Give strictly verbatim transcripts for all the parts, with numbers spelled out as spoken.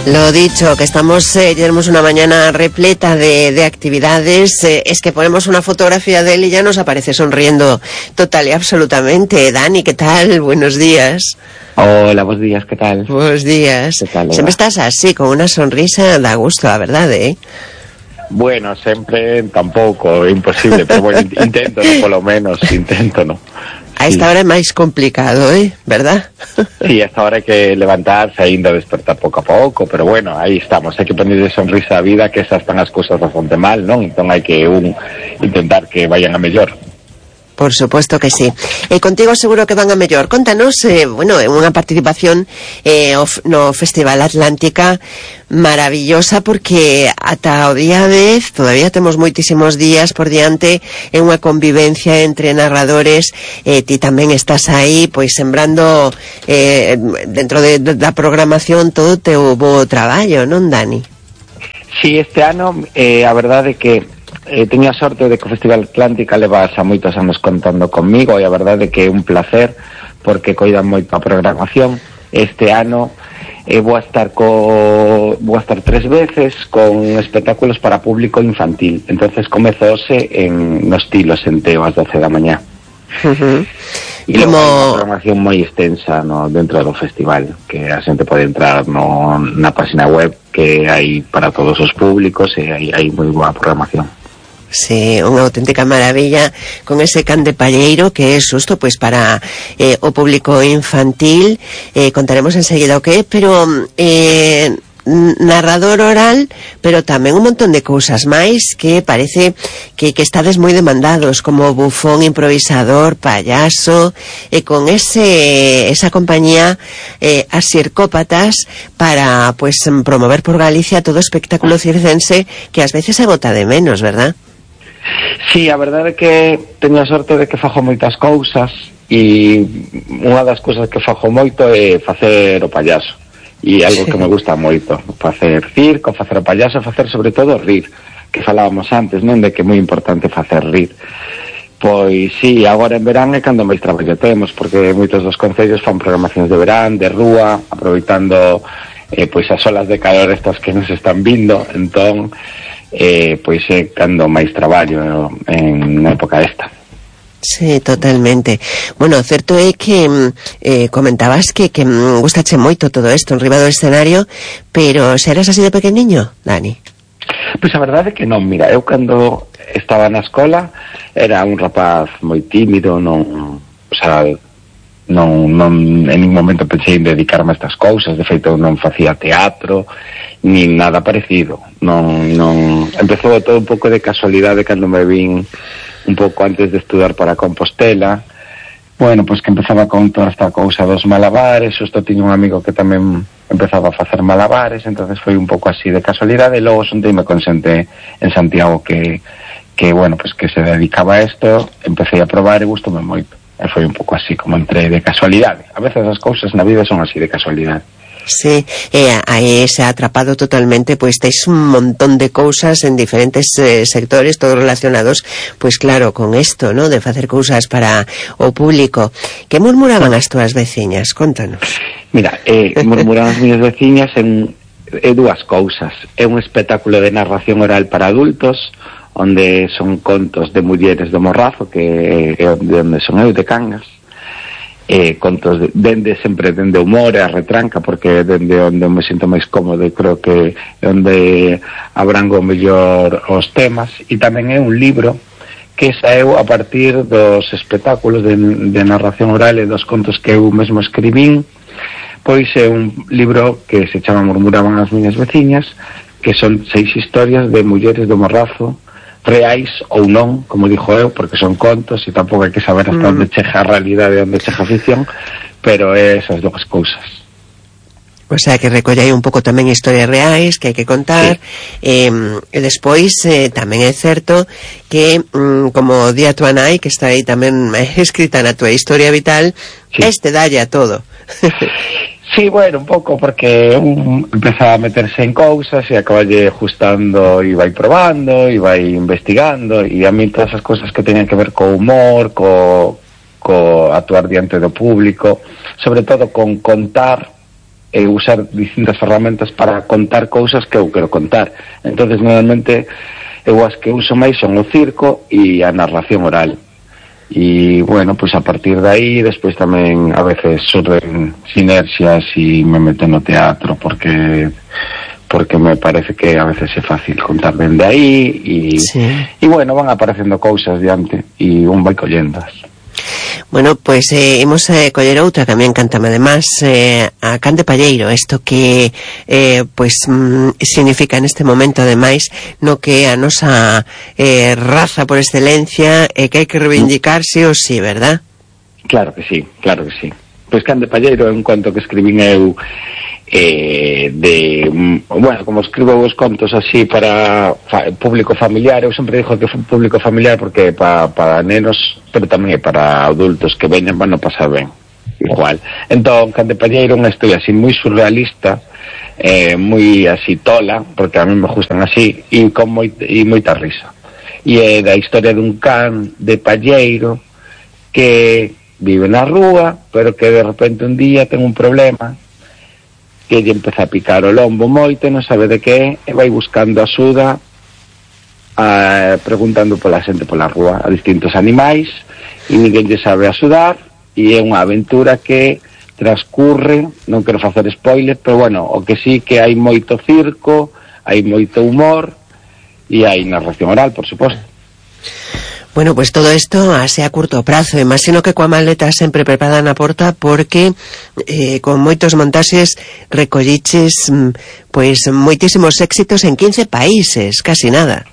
Lo dicho, que estamos, eh, tenemos una mañana repleta de, de actividades. Eh, es que ponemos una fotografía de él y ya nos aparece sonriendo total y absolutamente. Dani, ¿qué tal? Buenos días. Hola, buenos días, ¿qué tal? Buenos días. ¿Qué tal, Eva? Siempre estás así, con una sonrisa, da gusto, la verdad, ¿eh? Bueno, sempre tampouco, é imposible, pero bueno, intento, no, polo menos, intento, no. A esta sí. Hora é máis complicado, ¿eh? ¿Verdad? Sí, a esta hora hai que levantarse, ainda despertar pouco a pouco, pero bueno, aí estamos, hai que ponerle sonrisa á vida, que esas están as cousas bastante mal, non? Entón hai que un intentar que vayan a mellor. Por supuesto que sí. E eh, contigo seguro que van a mellor. Contanos, eh, bueno, unha participación eh, of, no Festival Atlántica maravillosa, porque ata o día dez todavía temos moitísimos días por diante en unha convivencia entre narradores. Eh, ti tamén estás aí, pois sembrando eh, dentro de, de, da programación todo o teu bo traballo, non, Dani? Sí, este ano, eh, a verdade é que Eh, teño a sorte de que o Festival Atlántica leva xa moitos anos contando conmigo, e a verdade é que é un placer porque coidan moito a programación. Este ano eh, vou a estar co vou a estar tres veces con espectáculos para público infantil. Entonces comezo hoxe en no estilo Senteo ás doce da mañá. Uh-huh. E logo hai unha programación moi extensa, no, dentro do festival, que a xente pode entrar no, na página web, que hai para todos os públicos, e hai, hai moi boa programación. Sí, unha auténtica maravilla, con ese can de palleiro que é xusto pois para eh, o público infantil. Eh, contaremos enseguida o que é, pero eh, narrador oral, pero tamén un montón de cousas máis que parece que, que estades moi demandados, como bufón, improvisador, payaso, e con ese esa compañía eh, as Circópatas, para pues promover por Galicia todo o espectáculo circense que ás veces se bota de menos, verdad? Sí, a verdade é que teño a sorte de que fajo moitas cousas, e unha das cousas que fajo moito é facer o payaso, e algo que me gusta moito, facer circo, facer o payaso, facer sobre todo rir, que falábamos antes, non, de que é moi importante facer rir. Pois sí, agora en verán é cando máis traballo temos, porque moitos dos concellos fan programacións de verán, de rúa, aproveitando eh, pois as olas de calor estas que nos están vindo. Entón eh, pois é cando máis traballo en época esta. Sí, totalmente. Bueno, o certo é que eh, comentabas que, que gustache moito todo isto en riba do escenario, pero se eras así de pequeniño, Dani? Pois a verdade é que non, mira, eu cando estaba na escola era un rapaz moi tímido, non, o sea, non, non en ningún momento pensei en dedicarme a estas cousas. De feito, non facía teatro ni nada parecido. Non, non, empezou todo un pouco de casualidade cando me vin un pouco antes de estudar para Compostela. Bueno, pois que empezaba con toda esta cousa dos malabares. Xusto tiño un amigo que tamén empezaba a facer malabares, entonces foi un pouco así de casualidade. E logo xuntei-me con xente en Santiago que, que bueno, pues que se dedicaba a isto. Empecé a probar e gustoume moito. E foi un pouco así como entre de casualidade. A veces as cousas na vida son así de casualidade. Sí, eh, aí se ha atrapado totalmente, pois tes un montón de cousas en diferentes eh, sectores, todos relacionados, pois claro, con isto, ¿no?, de facer cousas para o público. Que murmuraban as túas veciñas? Contanos. Mira, eh, murmuraban as miñas veciñas en, en dúas cousas. É un espectáculo de narración oral para adultos, onde son contos de mulleres do Morrazo, que é de onde son eu, de Cangas. Eh, contos de, dende sempre dende o humor e a retranca, porque dende onde me sinto máis cómodo, creo que é onde abrango mellor os temas. E tamén é un libro que saeu a partir dos espectáculos de, de narración oral e dos contos que eu mesmo escribín. Pois é un libro que se chama Murmuraban as miñas veciñas, que son seis historias de mulleres do Morrazo, reais ou non, como dixo eu, porque son contos e tampouco hai que saber hasta mm. onde cheja a realidade e onde cheja a ficción, pero é esas dúas cousas. O sea, que recollei un pouco tamén historias reais que hai que contar. Sí. Eh, e despois eh, tamén é certo que mm, como di a tua nai, que está aí tamén escrita na tua historia vital, sí, este dalle a todo. Sí, bueno, un pouco, porque un empeza a meterse en cousas e acaballe ajustando e vai probando e vai investigando, e a mí todas as cousas que teñen que ver co humor, co, co actuar diante do público, sobre todo con contar e usar distintas ferramentas para contar cousas que eu quero contar. Entonces normalmente eu as que uso máis son o circo e a narración oral. E, bueno, pues a partir de aí, despois tamén a veces surden sinerxias e me meto no teatro, porque porque me parece que a veces é fácil contar dende aí, e, sí. e bueno, van aparecendo cousas diante, e un vai collendas. Bueno, pues eh, imos eh, coller outra que a mí encantame además, eh, a can de palleiro, isto que eh, pues mm, significa neste momento ademais no que a nosa eh, raza por excelencia e eh, que hai que reivindicarse o sí, verdad? Claro que sí, claro que sí. Pois can de palleiro é un conto que escribín eu eh, de, bueno, como escribo os contos así para fa, público familiar, eu sempre digo que é público familiar porque para pa nenos, pero tamén é para adultos que veñan van a pasar ben, igual. Entón, can de palleiro é unha historia así moi surrealista, eh, moi así tola, porque a mí me gustan así, e con moi, e moita risa. E é da historia dun can de palleiro que vive na rúa, pero que de repente un día ten un problema, que lle empeza a picar o lombo moito, non sabe de que, e vai buscando axuda, a, preguntando pola xente pola rúa, a distintos animais, e ninguén lle sabe axudar, e é unha aventura que transcurre, non quero facer spoiler, pero bueno, o que sí que hai moito circo, hai moito humor, e hai narración oral, por suposto. Bueno, pues todo isto así a curto prazo, imagino que coa maleta sempre preparada na porta, porque eh, con moitos montaxes recolliches pois moitísimos éxitos en quince países, casi nada.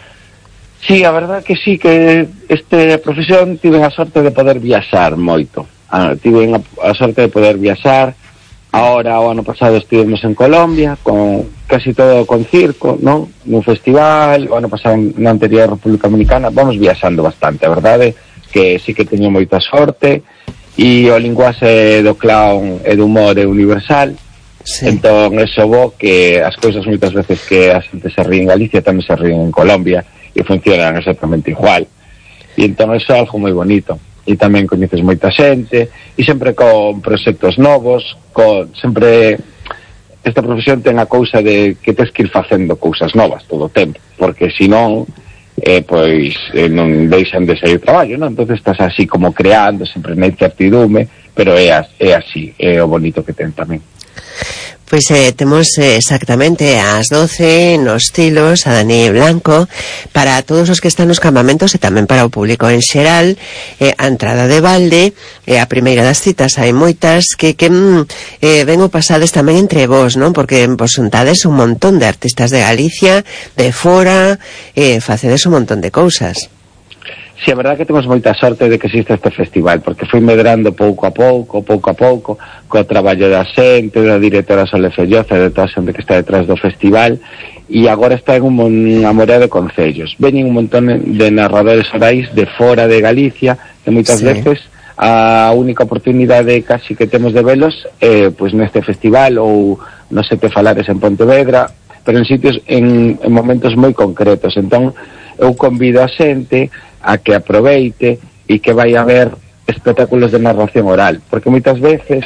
Sí, a verdad que sí, que este profesión tiven a sorte de poder viaxar moito. Ah, tiven a, a sorte de poder viaxar. Ahora, o ano pasado estivemos en Colombia, con casi todo con circo, non? Nun festival, o ano pasado na anterior República Dominicana, vamos viaxando bastante, a verdade, que sí que teño moita sorte, e o linguaxe do clown e do humor é universal, sí. Entón, eso bo que as cousas moitas veces que a xente se ríe en Galicia tamén se ríen en Colombia, e funcionan exactamente igual. E entón, eso é algo moi bonito. E tamén coñeces moita xente, e sempre con proxectos novos, con sempre esta profesión ten a cousa de que tens que ir facendo cousas novas todo o tempo, porque senón eh, pois eh, non deixan de sair traballo, non? Entonces estás así como creando, sempre na incertidume, pero é, as, é así, é o bonito que ten tamén. Pois eh, temos eh, exactamente ás doce nos Tilos a Dani Blanco para todos os que están nos campamentos e tamén para o público en xeral, eh, a entrada de balde, eh, a primeira das citas hai moitas que, que eh, ven o pasades tamén entre vos, non? Porque vos xuntades un montón de artistas de Galicia, de fora, eh, facedes un montón de cousas. Si, sí, a verdade que temos moita sorte de que existe este festival, porque foi medrando pouco a pouco, pouco a pouco, co traballo da xente, da directora Sole Felloza, de toda a xente que está detrás do festival, e agora está en unha morea de concellos. Veñen un montón de narradores orais de fora de Galicia, que moitas sí. veces a única oportunidade casi que temos de velos é eh, pues, neste festival ou nos Sete Falares en Pontevedra, pero en sitios, en, en momentos moi concretos. Entón, eu convido a xente a que aproveite e que vai a ver espectáculos de narración oral, porque moitas veces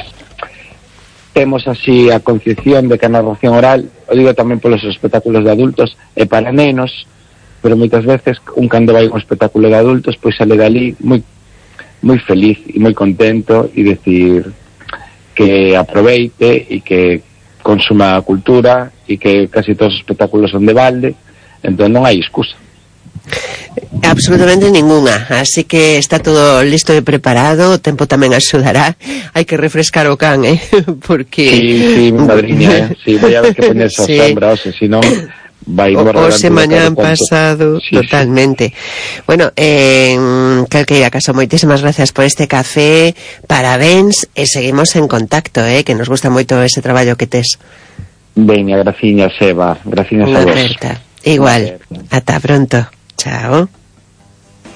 temos así a concepción de que a narración oral, o digo tamén polos espectáculos de adultos, é para nenos, pero moitas veces un cando vai a un espectáculo de adultos pois sale dali moi moi feliz e moi contento e decir que aproveite e que consuma a cultura e que casi todos os espectáculos son de balde, entón non hai excusa. Absolutamente ninguna, así que está todo listo e preparado, o tempo tamén axudará, hai que refrescar o can, eh? Porque... Sí, sí, madriña, eh? Sí, vai a ver que poñerse sí. a sombra, o se, si non... vai o, o se mañán pasado sí, totalmente sí. Bueno, eh, calqueira caso, moitísimas gracias por este café, parabéns e seguimos en contacto, eh, que nos gusta moito ese traballo que tes. Veña, graciñas Eva, graciñas a vos. Igual, ata pronto, chao.